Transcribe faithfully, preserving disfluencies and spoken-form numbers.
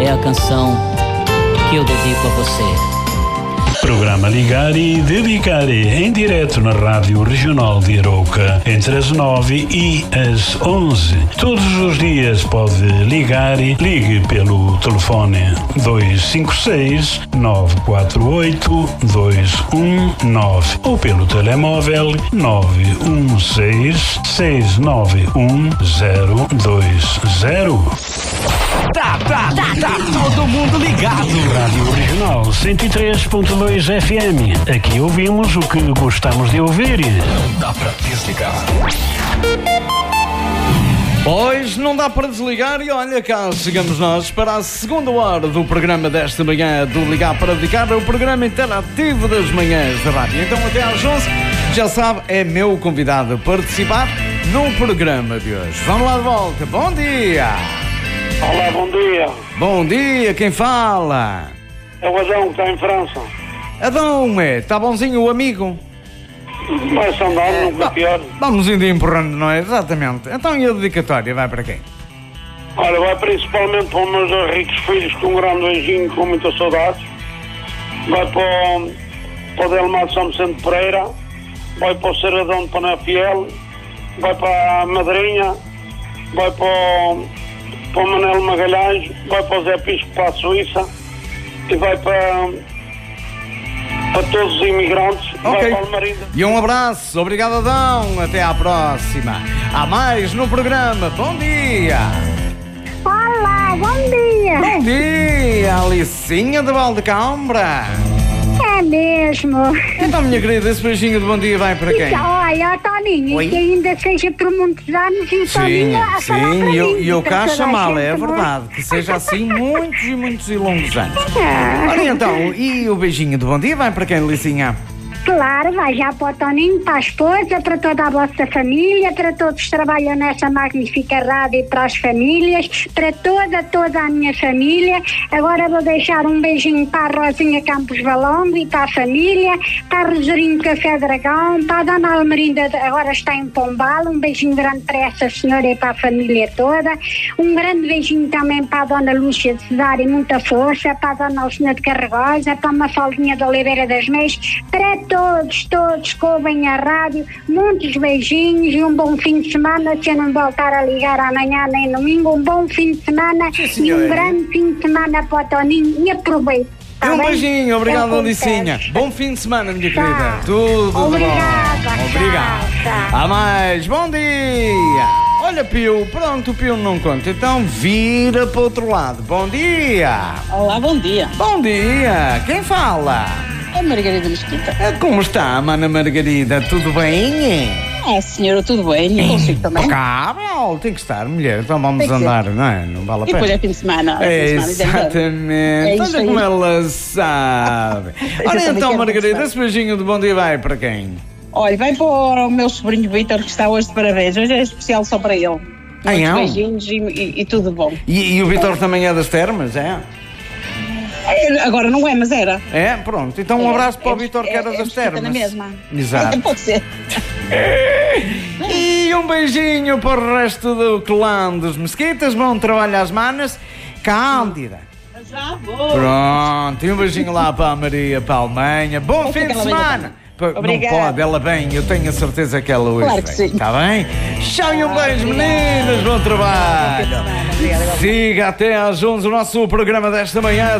é a canção que eu dedico a você. Programa Ligar e Dedicar em direto na Rádio Regional de Arouca, entre as nove e as onze. Todos os dias pode ligar e ligue pelo telefone dois cinco seis, nove quatro oito, dois um nove ou pelo telemóvel nove um seis, seis nove um zero dois zero. Tá, tá, tá, tá todo mundo ligado. Rádio Regional cento e três ponto dois F M. Aqui ouvimos o que gostamos de ouvir. Não dá pra desligar. Pois não dá para desligar e olha cá, chegamos nós para a segunda hora do programa desta manhã do Ligar para Dedicar, o programa interativo das manhãs da rádio. Então até às onze, já sabe, é meu convidado a participar no programa de hoje. Vamos lá de volta, bom dia! Olá, bom dia. Bom dia, quem fala? É o Adão, que está em França. Adão, é, está bonzinho o amigo? Vai-se andar, nunca pior. Vamos indo empurrando, não é? Exatamente. Então e a dedicatória, vai para quem? Olha, vai principalmente para os meus ricos filhos com um grande beijinho, com muitas saudades. Vai para o, para o Delmar São Vicente Pereira. Vai para o Serradão de Panafiel. Vai para a Madrinha. Vai para o, para o Manel Magalhães. Vai para o Zé Pisco, para a Suíça. E vai para... para todos os imigrantes, okay. Vai para o marido. E um abraço, obrigado Adão, até à próxima. Há mais no programa, bom dia. Olá, bom dia. Bom dia, Alicinha de Valdecambra. É mesmo. Então, minha querida, esse beijinho de bom dia vai para quem? Olha, Toninho, Oi? que ainda seja por muitos anos e o Toninho a Sim, falar para sim, eu, mim, eu para cá toda a chamá-la, gente, é não verdade, que seja assim muitos e muitos e longos anos. Ah. Ora então, e o beijinho de bom dia vai para quem, Alicinha? Claro, vai já para o Toninho, para a esposa, para toda a vossa família, para todos que trabalham nessa magnífica rádio e para as famílias, para toda, toda a minha família. Agora vou deixar um beijinho para a Rosinha Campos Valongo e para a família, para a Roserinho Café Dragão, para a Dona Almerinda, agora está em Pombal, um beijinho grande para essa senhora e para a família toda. Um grande beijinho também para a Dona Lúcia de Cesário e muita força, para a Dona Alcina de Carregosa, para a Mafaldinha de Oliveira das Meias, para todos, todos que ouvem a rádio, muitos beijinhos e um bom fim de semana. Se eu não voltar a ligar amanhã nem domingo, um bom fim de semana e um grande fim de semana para o Toninho e aproveito. E um beijinho, obrigado, Alicinha. Bom fim de semana, minha querida. Tá. Tudo Obrigada, de bom. Obrigado. A mais, bom dia. Olha, Pio, pronto, o Pio não conta. Então vira para o outro lado. Bom dia. Olá, bom dia. Bom dia. Quem fala? É Margarida Mesquita. Como está, mana Margarida? Tudo bem? É, senhora, tudo bem. E consigo também. Impecável. Tem que estar, mulher. Então vamos andar, não é? Não vale a pena. E depois é fim de semana. É, fim de semana, exatamente. é Olha como ela sabe. Olha então, Margarida, esse beijinho de bom dia vai para quem? Olha, vai para o meu sobrinho Vítor, que está hoje de parabéns. Hoje é especial só para ele. Ah, muitos é? beijinhos e, e, e tudo bom. E, e o Vítor também é das termas, é? É, agora não é, mas era. É, pronto. Então um É, abraço para é, o Vítor, que é, era é das termas. na mesma. Exato. É, pode ser. E um beijinho para o resto do clã dos Mesquitas. Bom trabalho às manas. Cândida. Já vou. Pronto. E um beijinho lá para a Maria, para a Alemanha. Bom Vou fim de ficar lá semana. Não Obrigada. pode, ela bem, eu tenho a certeza que ela hoje Claro que vem. sim. Está bem? Tchau e um beijo, meninas. Bom trabalho. Obrigada. Siga até às onze o nosso programa desta manhã.